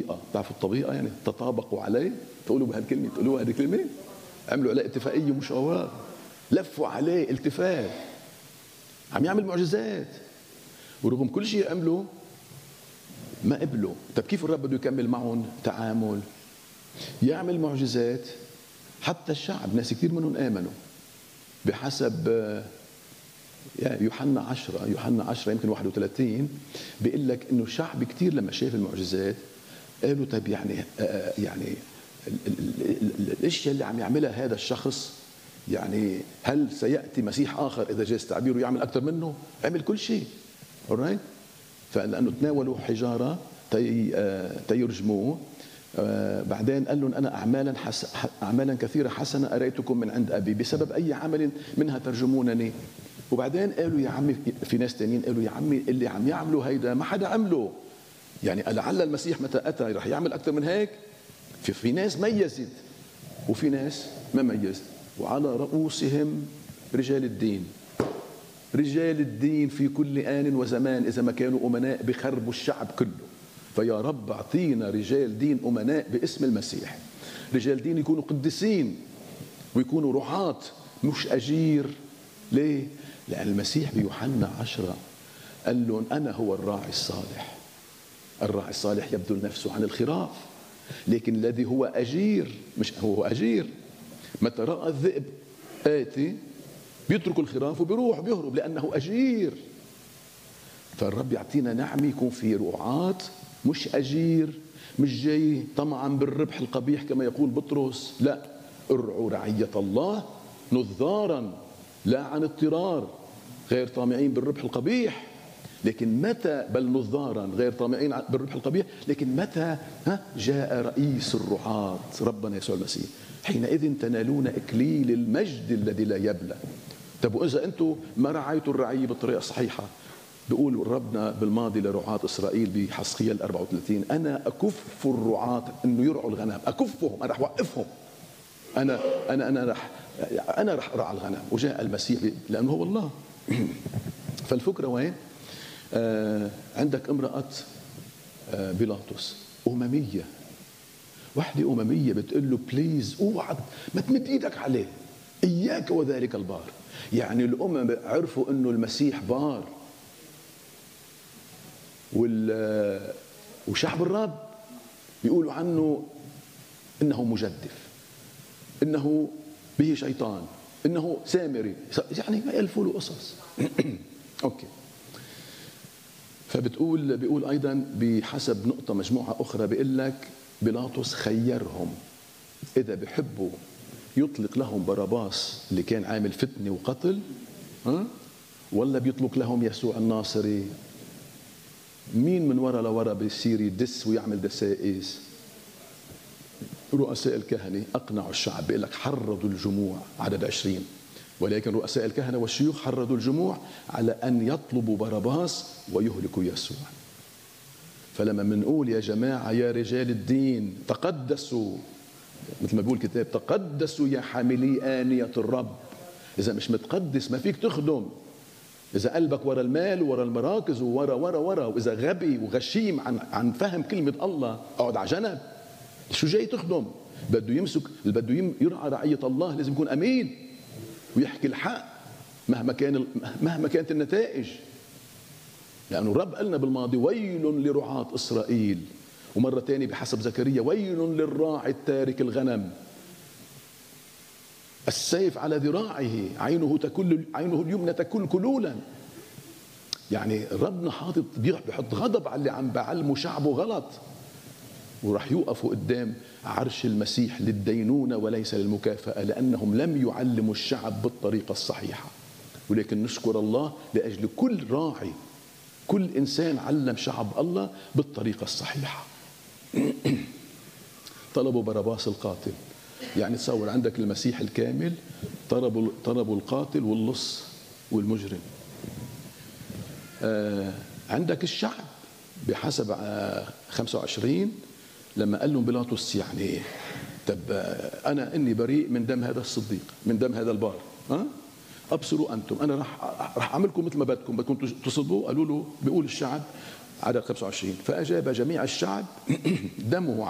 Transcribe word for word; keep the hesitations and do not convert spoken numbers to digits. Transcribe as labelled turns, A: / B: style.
A: طبيقة، بتعرفوا الطبيقة يعني تطابقوا عليه، تقولوا بهالكلمة، تقولوا هذه الكلمة، عملوا عليه اتفاقية مشاورة، لفوا عليه التفات، عم يعمل معجزات، ورغم كل شيء عملوا ما قبلوا. طب كيف الرب بده يكمل معهم تعامل؟ يعمل معجزات حتى الشعب، ناس كثير منهم آمنوا بحسب يوحنا عشرة، يوحنا عشرة يمكن واحد وثلاثين بيقول لك انه الشعب كثير لما شاف المعجزات قالوا طيب يعني يعني الاشياء اللي عم يعملها هذا الشخص، يعني هل سياتي مسيح اخر اذا جاز تعبيره يعمل اكثر منه؟ عمل كل شيء. alright؟ فلانه تناولوا حجاره تي تيرجموه. آه بعدين قال لهم انا اعمالا حس... اعمالا كثيره حسنه اريتكم من عند ابي، بسبب اي عمل منها ترجمونني. وبعدين قالوا يا عمي، في ناس ثانيين قالوا يا عمي اللي عم يعملوا هيدا ما حدا عمله، يعني لعل المسيح متى اتى رح يعمل اكثر من هيك. في, في ناس ميزت وفي ناس ما ميزت، وعلى رؤوسهم رجال الدين. رجال الدين في كل آن وزمان إذا ما كانوا أمناء بخربوا الشعب كله. فيا رب اعطينا رجال دين أمناء باسم المسيح، رجال دين يكونوا قديسين ويكونوا رعاة مش أجير. ليه؟ لأن المسيح بيوحنا عشرة قال لهم أنا هو الراعي الصالح. الراعي الصالح يبذل نفسه عن الخراف، لكن الذي هو أجير مش هو أجير، متى رأى الذئب آتي بيترك الخراف وبيروح بيهرب لأنه أجير. فالرب يعطينا نعمة يكون في رعاة مش أجير، مش جاي طمعا بالربح القبيح كما يقول بطرس، لا، ارعوا رعية الله نظارا لا عن اضطرار، غير طامعين بالربح القبيح. لكن متى بل نظارا غير طامعين بالربح القبيح، لكن متى ها جاء رئيس الرعاة ربنا يسوع المسيح حينئذ تنالون إكليل المجد الذي لا يبلى. طب وإذا أنتم ما رعيتوا الرعية بالطريقة الصحيحة، بيقول ربنا بالماضي لرعاة إسرائيل بحزقيال أربعة وثلاثين أنا أكف الرعاة إنه يرعوا الغنم، أكفهم، أنا رح أوقفهم، أنا أنا أنا رح أنا رح أرعى الغنم. وجاء المسيح لأنه هو الله. فالفكرة وين؟ آه عندك امرأة آه بيلاطس أممية، وحدة أممية بتقول له بليز اوعى ما تمد إيدك عليه، إياك وذلك البار. يعني الأمم عرفوا إنه المسيح بار، وال وشعب الرب بيقولوا عنه إنه مجدف، إنه به شيطان، إنه سامري، يعني ما يألفوا له قصص. أوكي. فبتقول بيقول أيضا بحسب نقطة مجموعة أخرى بيقول لك بيلاطس خيرهم إذا بحبوا يطلق لهم باراباس اللي كان عامل فتنة وقتل، ها، ولا بيطلق لهم يسوع الناصري. مين من ورا لورا بيصير يدس ويعمل دسائس؟ رؤساء الكهنة أقنعوا الشعب، بيقول لك حرضوا الجموع، عدد عشرين، ولكن رؤساء الكهنة والشيوخ حرضوا الجموع على أن يطلبوا باراباس ويهلكوا يسوع. فلما منقول يا جماعة يا رجال الدين تقدسوا، مثل ما بيقول الكتاب تقدسوا يا حاملي آنية الرب، إذا مش متقدس ما فيك تخدم. إذا قلبك ورا المال ورا المراكز وورا ورا ورا، وإذا غبي وغشيم عن عن فهم كلمة الله، اقعد على جنب. شو جاي تخدم؟ بده يمسك، اللي بده يرعى رعية الله لازم يكون أمين ويحكي الحق مهما كان مهما كانت النتائج. لأنه الرب قالنا بالماضي ويل لرعاة إسرائيل، ومرة ثانية بحسب زكريا ويل للراعي التارك الغنم، السيف على ذراعه، عينه تكل عينه اليمنى تكل كلولا. يعني ربنا حاطط بيحط غضب على اللي عم بعلموا شعبه غلط، وراح يوقفوا قدام عرش المسيح للدينونة وليس للمكافأة، لأنهم لم يعلموا الشعب بالطريقة الصحيحة. ولكن نشكر الله لأجل كل راعي، كل إنسان علم شعب الله بالطريقة الصحيحة. طلبوا باراباس القاتل، يعني تصور عندك المسيح الكامل، طلبوا طلبوا القاتل واللص والمجرم. آه عندك الشعب بحسب آه خمسة وعشرين لما قال لهم بيلاطس يعني طب آه انا اني بريء من دم هذا الصديق، من دم هذا البار، ها أه؟ ابصروا انتم، انا راح راح اعملكم مثل ما بدكم، بدكم تصلبوا. قالوا له، بيقول الشعب عدد خمسة وعشرين، فأجاب جميع الشعب دمه